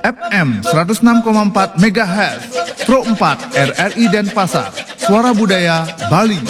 FM 106,4 MHz, Pro 4 RRI Denpasar, Suara Budaya Bali.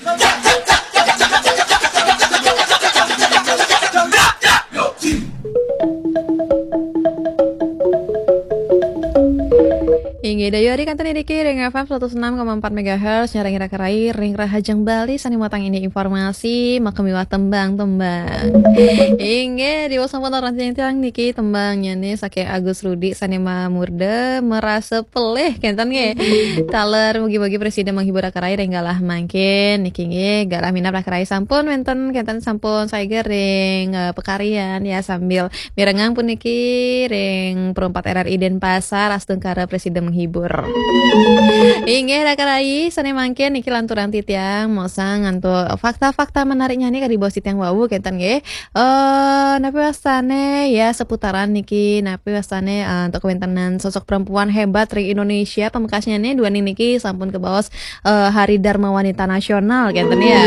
Inggi dayori kantan idiki ring FM 106,4 MHz nyarang ira karai ring rahajang Bali sani matang ini informasi makamiwah tembang-tembang. Inggi diwasang orang tiang niki tembangnya nih saking Agus Rudi sani mamurde merasa peleh kentan nge. Taler mugi-mugi presiden menghibur karai ring galah mangkin niki nge galah minap karai sampun wenten kentan sampun saya ring pekarian ya sambil mirengang pun niki ring perempat RRI Denpasar astengkara presiden menghibur. Inge rakarai sane mangke niki lanturan titiang mosang ngantuk fakta-fakta menariknya nih di bawah titiang wawu kentan nggih. Napi wasane ya seputaran niki napi wasane untuk kewentanan sosok perempuan hebat ring Indonesia pamekasnya nih dua niki sampun ke bawah Hari Dharma Wanita Nasional kentan ya.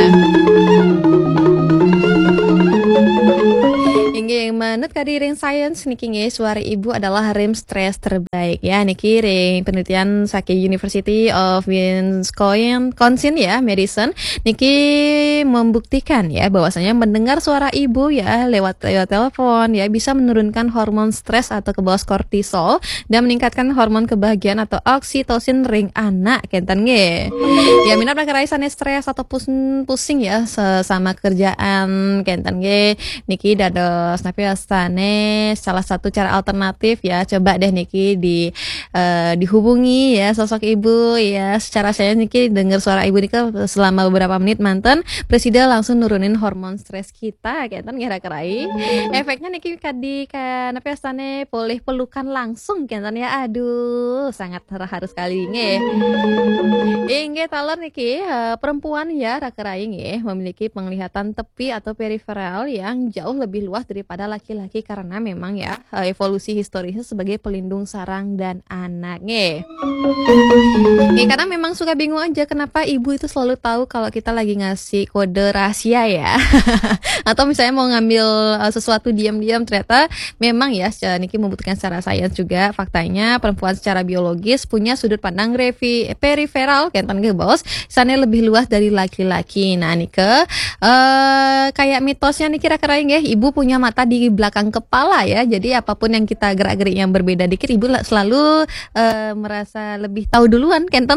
Inggih menurut kadiring sains niki nggih suara ibu adalah rem stres terbaik ya niki ring penelitian saking University of Wisconsin ya Madison niki membuktikan ya bahwasanya mendengar suara ibu ya lewat telepon ya bisa menurunkan hormon stres atau ke bawah kortisol dan meningkatkan hormon kebahagiaan atau oksitosin ring anak kentan nggih. Ya minat raisane stres atau pusing ya sama kerjaan kentan nggih niki dados napi astane salah satu cara alternatif ya coba deh niki dihubungi ya sosok ibu ya secara saya niki dengar suara ibu niki selama beberapa menit manten presiden langsung nurunin hormon stres kita kentan ngira-kerai efeknya niki kadi napi astane boleh pelukan langsung kentan ya aduh sangat harus sekali nggih. Inggih taler niki perempuan ya rakerai nggih memiliki penglihatan tepi atau periferal yang jauh lebih luas daripada laki-laki karena memang ya evolusi historisnya sebagai pelindung sarang dan anaknya. Karena memang suka bingung aja kenapa ibu itu selalu tahu kalau kita lagi ngasih kode rahasia ya. Atau misalnya mau ngambil sesuatu diam-diam ternyata memang ya niki membuktikan secara sains juga faktanya perempuan secara biologis punya sudut pandang periferal kentan ke bos sana lebih luas dari laki-laki. Nah nike kayak mitosnya nih kira-kira nggih ibu punya mata di belakang kepala ya. Jadi apapun yang kita gerak-gerik yang berbeda dikit ibu selalu merasa lebih tahu duluan kenton.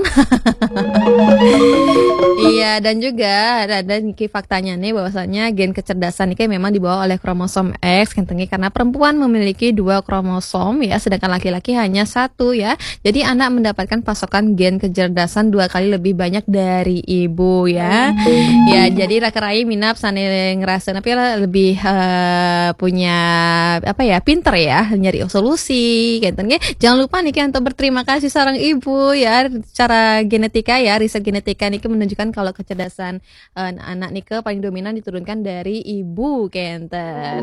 Iya dan juga ada niki faktanya nih bahwasanya gen kecerdasan niki memang dibawa oleh kromosom X kenton karena perempuan memiliki 2 kromosom ya sedangkan laki-laki hanya 1 ya. Jadi anak mendapatkan pasokan gen kecerdasan 2 kali lebih banyak dari ibu ya. Ya jadi rakerai minap sane ngerasa tapi lebih punya apa ya pinter ya nyari solusi gitu. Jangan lupa nih untuk berterima kasih sarang ibu ya cara genetika ya riset genetika nih menunjukkan kalau kecerdasan anak nih paling dominan diturunkan dari ibu kenten.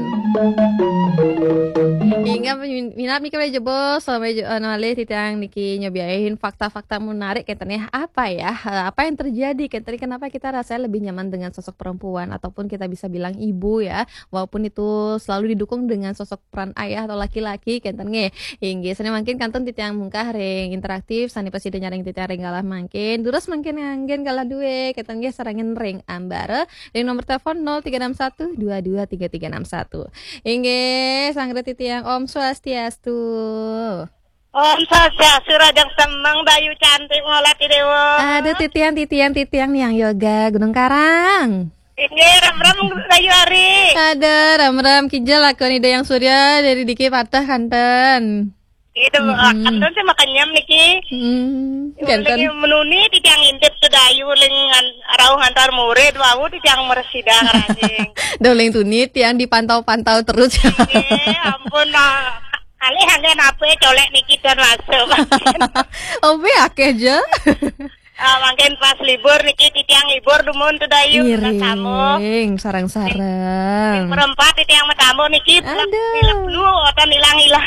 Hingga minat nih jebol sampai nale titang niki nyobain fakta-fakta menarik kenten ya apa yang terjadi kenten kenapa kita rasanya lebih nyaman dengan sosok perempuan ataupun kita bisa bilang ibu ya walaupun itu selalu didukung dengan sosok peran ayah atau laki-laki kenten nge hingga sana makin kanton titiang mungkah ring interaktif sani presiden nyaring titiang ring galah makin durus makin anggen galah duwe kenten nge sarangin ring ambara ring nomor telepon 0361 223361 hingga sangre titiang Om Swastiastu. Om Swastiastu Rajang Semang Bayu cantik ngolat dewa. Ada titiang nih yang yoga Gunung Karang. Ini ram-ram Bayu Ari. Ada ram-ram kijal lakon ide yang surya dari diki patah kanten. Itu kanten sih makanya niki. Kanten. Menuni titiang intip sudayu ling arau ngantar murid wau titiang meresidang rajing. Doling tunit yang dipantau-pantau terus. Ampun kali hanggen apa colek niki dan masuk. Obe akeh aja. Mungkin pas libur niki titiang libur dumun tu dayu tamu. Sarang-sarang. Perempat titiang matamu niki pilek lu atau hilang-hilang.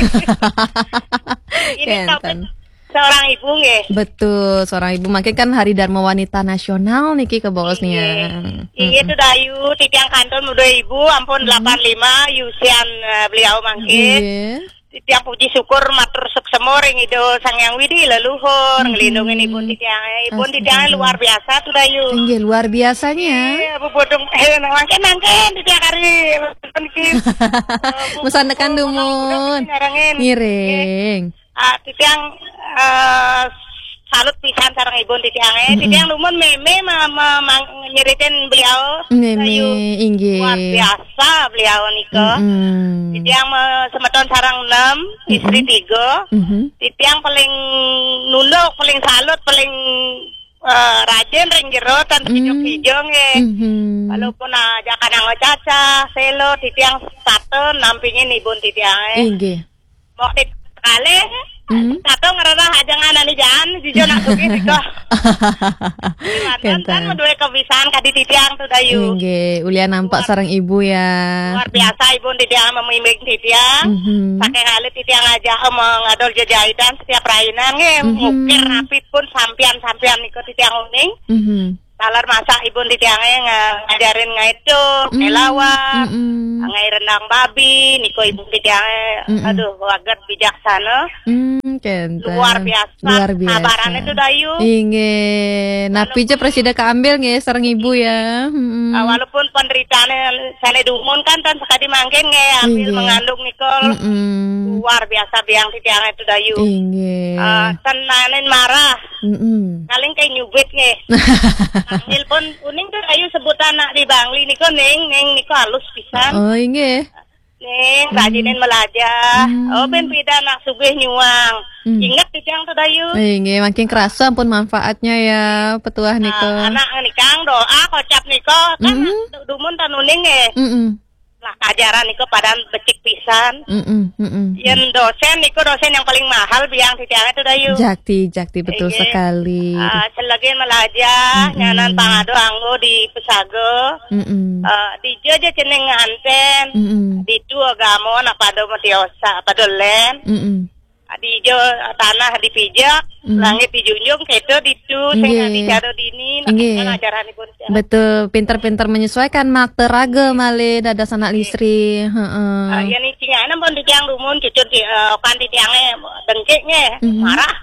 Ini seorang ibu nggih. Betul, seorang ibu. Makin kan Hari Dharma Wanita Nasional niki ke bawasnya. Iya itu dayu titiang kantor muda ibu ampun 85 yusian beliau mangkin. Titiang puji syukur matur suksemo ring Idul Sang Hyang Widi leluhur ngelindungin ibu titiang luar biasa tuh Dayu. Inggih, luar biasanya. Iya, Bu Bodong nangken titiang kari penkin. Musan tekan dumun. Ngiring. Titiang salut pisan sareng ibu titiang titiang lumun meme nyeritain beliau. Meme inggih. Luar biasa beliau niko. Titiang semeton sarang 6, istri 3. Titiang paling nunduk, paling salut, paling rajin ring jero tan hijau nge. Walaupun aja kadang caca, selo titiang satu nampingin ibu titiang. Inggih. Mau kali satu ngerasa aja ngana nih jangan jujur nak suki siko. Kan medue kebiasaan kadi titiang tuh Dayu. Inggih, ulian nampak sareng ibu ya. Luar biasa ibu titiang memimpin titiang. Saking hal titiang aja mengadol jajahitan setiap rainan nge. Mukir rapid pun sampian niko titiang uning. Talar masak ibu titiangnya ngajarin ngaitu, ngelawak, ngai rendang babi, niko ibu titiangnya, aduh wagat bijaksana. Luar biasa. Kabarannya tuh Dayu. Inggih. Napi aja presiden keambil nge sareng ibu ya. Walaupun penderitaannya saya dumun kan tan sekali mangkin nge ambil mengandung Nikol. Luar biasa biang titiangnya tuh Dayu. Inggih. Senanin marah. Kaling kayak nyubit nge. Ambil pun uning tuh Dayu sebutan anak di Bangli niko neng niko halus pisan. Oh inggih. Neng rajinin melajah. Oh ben pida nak sugih nyuang. Ingat titiang tuh Dayu. Inggih, makin kerasa pun manfaatnya ya petuah niko. Anak nikang doa kocap niko kan dumun tanuning nge. Lah kajaran niko padahal becik pisan. Yang dosen niko dosen yang paling mahal biang titiangnya tuh Dayu. Jakti betul sekali. Selagi melajah nyanan pangado anggo di pesago. Di aja ceneng nganten. Di tu agamo nak pada matiosa pada len. Di jo tanah dipijak, langit dijunjung keto ditu sehingga dijado dini ngajaran ibu. Betul, pintar-pintar menyesuaikan makteraga male dadas anak listri. Ya nih cingana pun ditiang rumun cucur di kan ditiangnya dengkeknya marah.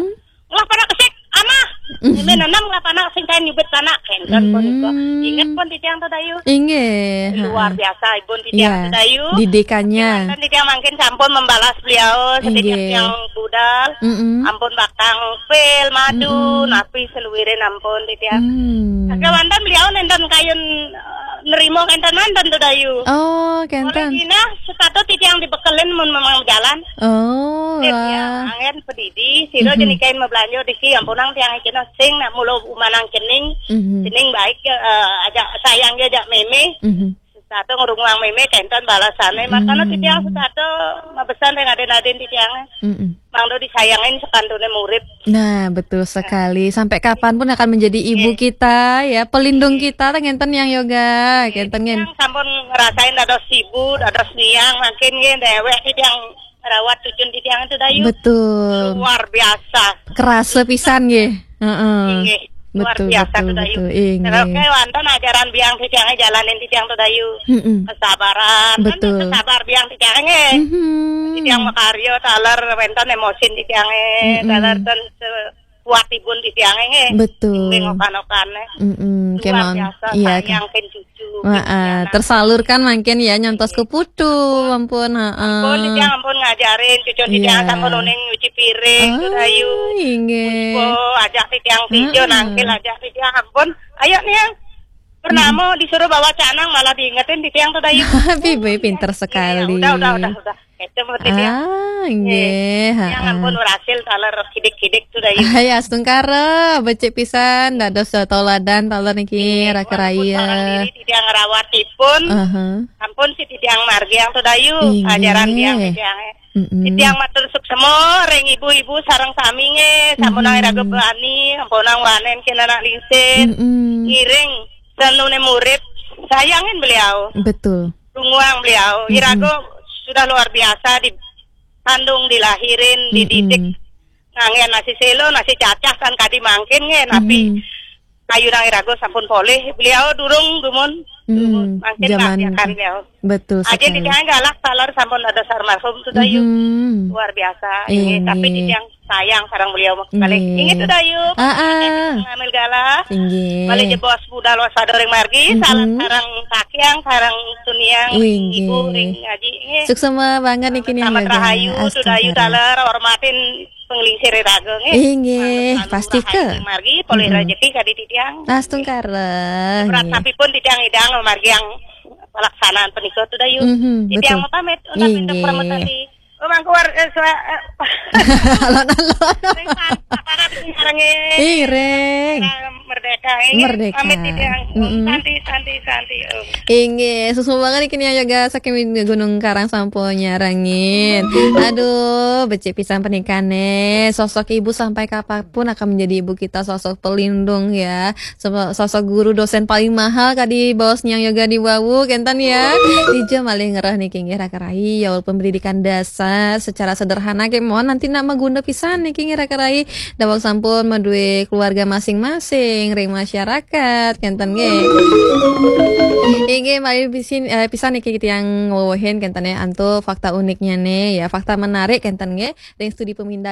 Lah pada kesek amah. Ini nanam lah panak sing kain nyubit panak kan pun iko. Ingat pun titiang tuh Dayu. Inggih. Luar biasa ibu titiang tuh Dayu. Didikannya. Dan titiang makin sampun membalas beliau sedikit yang budal. Ampun bakang pil madu napi seluwirin ampun titiang. Kawandan beliau nenten kayun nerimo kenten nenten tuh Dayu. Oh, kenten. Orangina setato titiang dibekelin mun memang jalan. Oh. Ya, angen pedidi siro jenikain mau belanja diki ampunang tiang kena sing nak mulo umanang cening. Cening baik ajak sayang dia ajak meme. Satu ngurung-ngurung meme kenten balasane makana titiang setato mabesan dengan aden-aden titiangnya. Mangdo disayangin sekantune murid. Nah, betul sekali. Sampai kapanpun akan menjadi ibu kita ya, pelindung kita ngenten yang yoga, kenten ngen. Sampun ngerasain dados ibu, dados niang makin ngen dewek titiang rawat cucun titiang itu Dayu. Betul. Luar biasa. Kerasa pisan nggih. Heeh. Luar biasa tuh Dayu. Terus kayak wanton ajaran biang titiangnya jalanin titiang tuh Dayu. Kesabaran. Betul. Kan kesabar biang titiangnya. Titiang makaryo taler wenton emosin titiangnya. Taler ton kuat ibun titiangnya. Betul. Ngokan-ngokannya. Luar biasa. Iya sayang ken cucu. Tersalurkan makin ya nyontos ke putu. Ampun. Ampun titiang ampun ngajarin cucu titiang sampun uning nyuci piring tuh Dayu. Inggih. Ajak titiang tijo nangkil ajak titiang ampun. Ayo nih yang Purnamo disuruh bawa canang malah diingetin titiang tuh Dayu. Bibi pinter sekali. Udah. Itu titiang. Nggih. Yang ampun berhasil taler kidik-kidik tuh Dayu. Ya astungkara becek pisan dados tauladan taler niki rakeraya. Titiang ngerawatipun. Ampun si titiang margi yang tuh Dayu. Ajaran biang titiangnya. Titiang matur suksemo ring ibu-ibu sareng sami nge sampun raga bani ampun wanen ken anak lisin. Ngiring senune murid sayangin beliau. Betul. Tungguang beliau. Irago sudah luar biasa dikandung, dilahirin, dididik. Ngangen nasi selo, nasi cacah kan kadi mangkin nge napi kayu nang irago sampun poleh. Beliau durung dumun Mungkin zaman ya kan ya. betul Aja sekali. titiang galak salar sampun ada sarmarhum sudah yuk. Luar biasa. Ini tapi titiang sayang sarang beliau kali. Ini sudah yuk. Ngambil galak. Balik je bos budal wasada ring margi sarang kakiang sarang tuniang ibu ring ngaji. Sukses banget nih kini Selamat rahayu sudah yuk dalar hormatin penglingsir raga nggih. Pasti ke. Margi boleh rezeki kadi titiang. Lastung kareng. Berat tapi pun titiang idang margi yang pelaksanaan penikah itu dah yuk. Titiang mau pamit untuk peramatan di rumah keluar Alon-alon. Ireng. Merdeka. Pamit titiang. Santi. Inge, susu banget kini yoga saking Gunung Karang sampo nyarangin. Aduh, becek pisan pernikahannya. Sosok ibu sampai kapanpun akan menjadi ibu kita, sosok pelindung ya. Sosok guru dosen paling mahal kadi bosnya yoga di Wawu kentan ya. Dija malih ngerah nih kingi rakarai ya walaupun pendidikan dasar secara sederhana kayak mohon nanti nak maguna pisan nih kingi rakarai dawang sampun madue keluarga masing-masing ring masyarakat kentan ge. Inge mari pisan nih kita yang ngowohin kentan ya antu fakta uniknya nih ya fakta menarik kentan ge ring studi pemindai